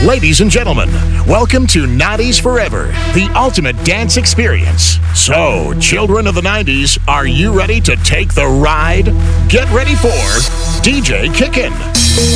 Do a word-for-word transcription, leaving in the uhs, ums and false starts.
Ladies and gentlemen, welcome to nineties Forever, the ultimate dance experience. So, children of the nineties, are you ready to take the ride? Get ready for D J Kickin'.